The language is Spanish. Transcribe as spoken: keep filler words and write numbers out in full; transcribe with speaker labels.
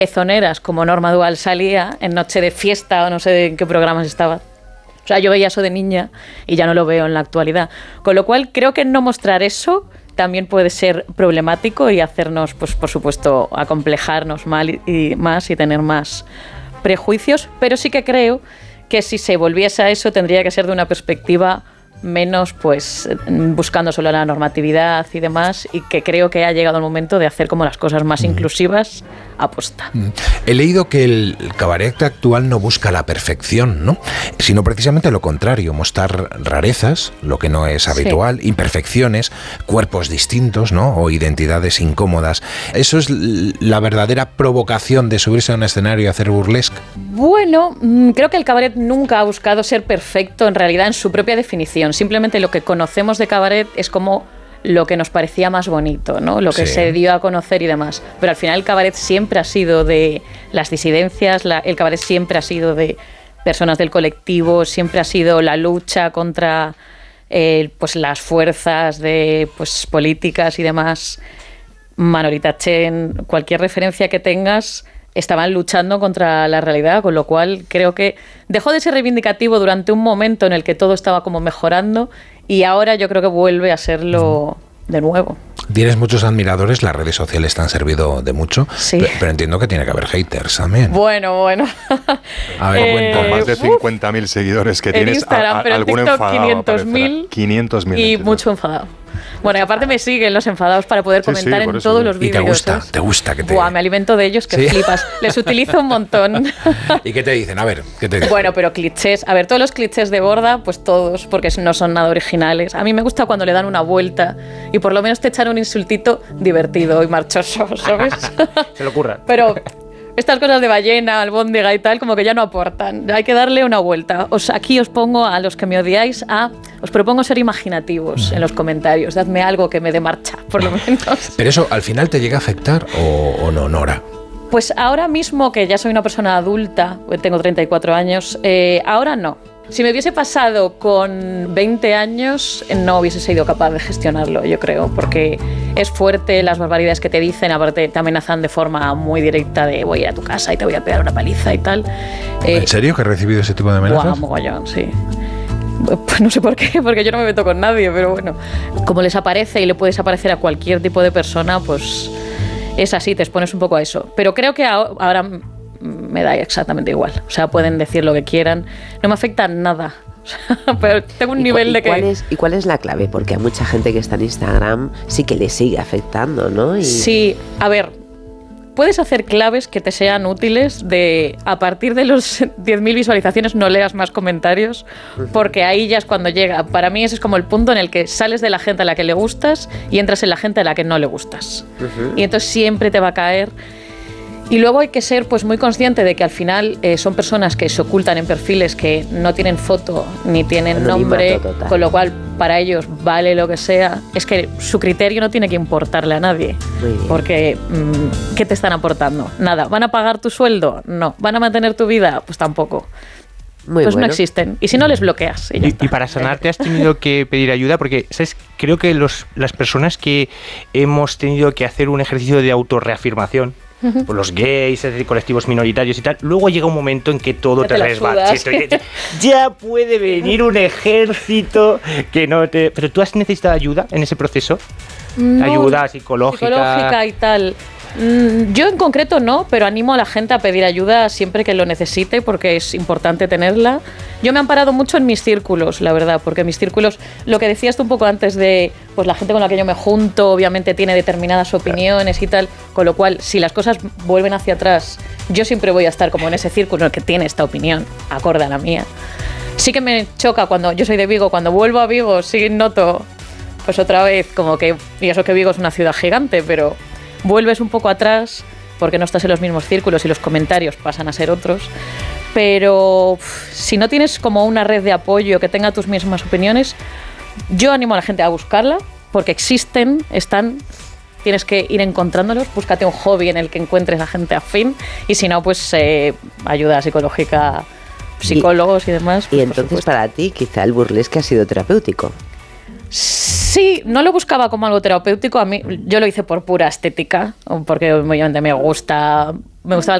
Speaker 1: pezoneras como Norma Dual salía en Noche de Fiesta o no sé en qué programas estaba. O sea, yo veía eso de niña y ya no lo veo en la actualidad. Con lo cual, creo que no mostrar eso también puede ser problemático y hacernos, pues por supuesto, acomplejarnos mal y, y más y tener más prejuicios. Pero sí que creo que si se volviese a eso tendría que ser de una perspectiva menos pues buscando solo la normatividad y demás, y que creo que ha llegado el momento de hacer como las cosas más inclusivas a posta.
Speaker 2: He leído que el cabaret actual no busca la perfección, ¿no? Sino precisamente lo contrario, mostrar rarezas, lo que no es habitual, sí. imperfecciones, cuerpos distintos, ¿no? O identidades incómodas. ¿Eso es la verdadera provocación de subirse a un escenario y hacer burlesque?
Speaker 1: Bueno, creo que el cabaret nunca ha buscado ser perfecto en realidad en su propia definición. Simplemente lo que conocemos de cabaret es como lo que nos parecía más bonito, ¿no? Lo que sí. se dio a conocer y demás. Pero al final el cabaret siempre ha sido de las disidencias, la, el cabaret siempre ha sido de personas del colectivo, siempre ha sido la lucha contra eh, pues las fuerzas de pues políticas y demás. Manolita Chen, cualquier referencia que tengas, estaban luchando contra la realidad, con lo cual creo que dejó de ser reivindicativo durante un momento en el que todo estaba como mejorando y ahora yo creo que vuelve a serlo de nuevo.
Speaker 2: Tienes muchos admiradores, las redes sociales te han servido de mucho,
Speaker 1: sí.
Speaker 2: pero, pero entiendo que tiene que haber haters también.
Speaker 1: Bueno, bueno.
Speaker 2: A ver,
Speaker 3: eh, con más de cincuenta mil seguidores que tienes,
Speaker 1: Instagram,
Speaker 3: a, a,
Speaker 1: pero
Speaker 3: algún
Speaker 1: en TikTok
Speaker 3: enfadado
Speaker 1: quinientos mil
Speaker 3: quinientos mil
Speaker 1: y mucho enfadado. Bueno, y aparte me siguen los enfadados para poder
Speaker 3: sí,
Speaker 1: comentar
Speaker 3: sí,
Speaker 1: en
Speaker 3: eso.
Speaker 1: todos los vídeos.
Speaker 2: ¿Y te gusta?
Speaker 1: ¿sabes?
Speaker 2: ¿Te gusta que te...?
Speaker 1: Buah, me alimento de ellos que ¿Sí? flipas. Les utilizo un montón.
Speaker 2: ¿Y qué te dicen? A ver, ¿qué te dicen?
Speaker 1: Bueno, pero clichés. A ver, todos los clichés de Borda, pues todos, porque no son nada originales. A mí me gusta cuando le dan una vuelta y por lo menos te echan un insultito divertido y marchoso, ¿sabes?
Speaker 4: Se lo ocurra.
Speaker 1: Pero... estas cosas de ballena, albóndiga y tal, como que ya no aportan. Hay que darle una vuelta. Os, aquí os pongo a los que me odiáis a... Os propongo ser imaginativos en los comentarios. Dadme algo que me dé marcha, por lo menos.
Speaker 2: ¿Pero eso al final te llega a afectar o, o no, Nora?
Speaker 1: Pues ahora mismo, que ya soy una persona adulta, tengo treinta y cuatro años, eh, ahora no. Si me hubiese pasado con veinte años, no hubiese sido capaz de gestionarlo, yo creo, porque es fuerte las barbaridades que te dicen, aparte te amenazan de forma muy directa de voy a ir a tu casa y te voy a pegar una paliza y tal.
Speaker 2: ¿En eh, serio que has recibido ese tipo de amenazas?
Speaker 1: Guau, mogollón, sí. Pues no sé por qué, porque yo no me meto con nadie, pero bueno, como les aparece y le puedes aparecer a cualquier tipo de persona, pues es así, te expones un poco a eso. Pero creo que ahora... me da exactamente igual. O sea, pueden decir lo que quieran. No me afecta nada. Pero tengo un nivel
Speaker 5: cu-
Speaker 1: de que...
Speaker 5: ¿cuál es, ¿Y cuál es la clave? Porque a mucha gente que está en Instagram sí que le sigue afectando, ¿no? Y...
Speaker 1: Sí, a ver, puedes hacer claves que te sean útiles de a partir de los diez mil visualizaciones no leas más comentarios, porque ahí ya es cuando llega. Para mí ese es como el punto en el que sales de la gente a la que le gustas y entras en la gente a la que no le gustas. Uh-huh. Y entonces siempre te va a caer... Y luego hay que ser pues muy consciente de que al final eh, son personas que se ocultan en perfiles que no tienen foto ni tienen nombre, con lo cual para ellos vale lo que sea. Es que su criterio no tiene que importarle a nadie, porque mmm, ¿qué te están aportando? Nada. ¿Van a pagar tu sueldo? No. ¿Van a mantener tu vida? Pues tampoco.
Speaker 5: Muy
Speaker 1: pues
Speaker 5: bueno.
Speaker 1: No existen. Y si no, les bloqueas. Y, ya
Speaker 4: y,
Speaker 1: está.
Speaker 4: y para sanarte has tenido que pedir ayuda, porque ¿sabes? Creo que los, las personas que hemos tenido que hacer un ejercicio de autorreafirmación, por los gays, es decir, colectivos minoritarios y tal, luego llega un momento en que todo
Speaker 1: ya
Speaker 4: te,
Speaker 1: te
Speaker 4: resbala. Sí, ya puede venir un ejército que no te... ¿Pero tú has necesitado ayuda en ese proceso?
Speaker 1: No,
Speaker 4: ayuda psicológica.
Speaker 1: Psicológica y tal. Yo en concreto no, pero animo a la gente a pedir ayuda siempre que lo necesite, porque es importante tenerla. Yo me he amparado mucho en mis círculos, la verdad, porque mis círculos, lo que decías tú un poco antes de, pues la gente con la que yo me junto, obviamente tiene determinadas opiniones y tal, con lo cual, si las cosas vuelven hacia atrás, yo siempre voy a estar como en ese círculo en el que tiene esta opinión, acorde a la mía. Sí que me choca cuando, yo soy de Vigo, cuando vuelvo a Vigo, sí noto, pues otra vez, como que, y eso que Vigo es una ciudad gigante, pero... vuelves un poco atrás porque no estás en los mismos círculos y los comentarios pasan a ser otros, pero uf, si no tienes como una red de apoyo que tenga tus mismas opiniones, yo animo a la gente a buscarla, porque existen, están, tienes que ir encontrándolos, búscate un hobby en el que encuentres a gente afín, y si no, pues eh, ayuda psicológica, psicólogos y, y demás. Pues,
Speaker 5: y entonces para ti quizá el burlesque ha sido terapéutico.
Speaker 1: Sí. Sí, no lo buscaba como algo terapéutico. A mí, yo lo hice por pura estética, porque obviamente me gusta, me gustaba